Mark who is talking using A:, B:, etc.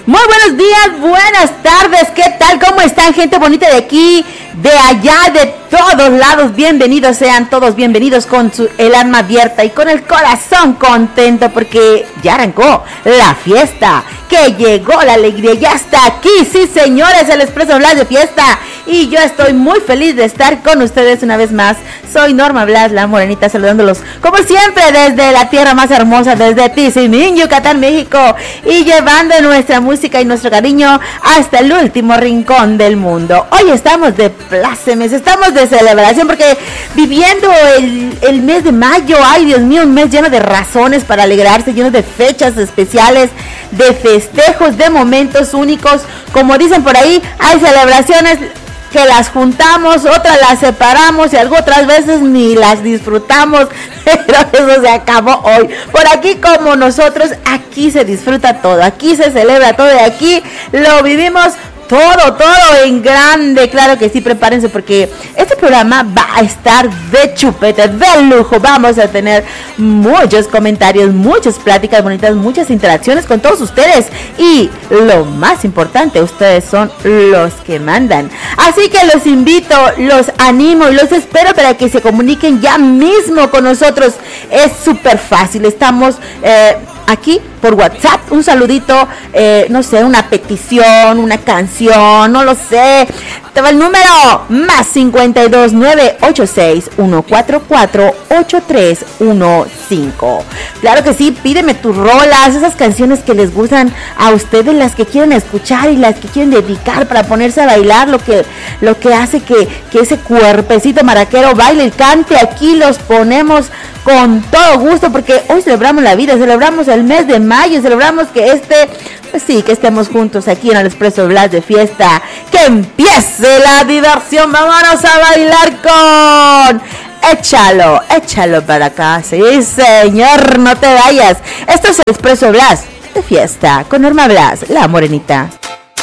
A: Muy buenos días, buenas tardes, ¿qué tal? ¿Cómo están, gente bonita de aquí, de allá, de todos lados? Bienvenidos, sean todos bienvenidos con el alma abierta y con el corazón contento porque ya arrancó la fiesta, que llegó la alegría, ya está aquí, sí señores, el Expreso Blas de fiesta y yo estoy muy feliz de estar con ustedes una vez más. Soy Norma Blas, la morenita, saludándolos como siempre desde la tierra más hermosa, desde Tizimín, Yucatán, México, y llevando nuestra música y nuestro cariño hasta el último rincón del mundo. Hoy estamos de plácemes, estamos de celebración porque viviendo el mes de mayo, ay Dios mío, un mes lleno de razones para alegrarse, lleno de fechas especiales, de festejos, de momentos únicos. Como dicen por ahí, hay celebraciones que las juntamos, otras las separamos y algo otras veces ni las disfrutamos, pero eso se acabó hoy. Por aquí como nosotros, aquí se disfruta todo, aquí se celebra todo y aquí lo vivimos todo en grande. Claro que sí, prepárense porque este programa va a estar de chupete, de lujo. Vamos a tener muchos comentarios, muchas pláticas bonitas, muchas interacciones con todos ustedes. Y lo más importante, ustedes son los que mandan. Así que los invito, los animo y los espero para que se comuniquen ya mismo con nosotros. Es súper fácil, estamos aquí por WhatsApp, un saludito, no sé, una petición, una canción, no lo sé. Te va el número más 52 986 144 8315. Claro que sí, pídeme tus rolas, esas canciones que les gustan a ustedes, las que quieren escuchar y las que quieren dedicar para ponerse a bailar, lo que hace que ese cuerpecito maraquero baile y cante. Aquí los ponemos con todo gusto porque hoy celebramos la vida, celebramos el mes de mayo, celebramos que pues sí, que estemos juntos aquí en el Expreso Blas de fiesta. ¡Que empiece la diversión! ¡Vámonos a bailar con... Échalo para acá! Sí, señor, no te vayas. Esto es el Expreso Blas de fiesta con Norma Blas, la morenita.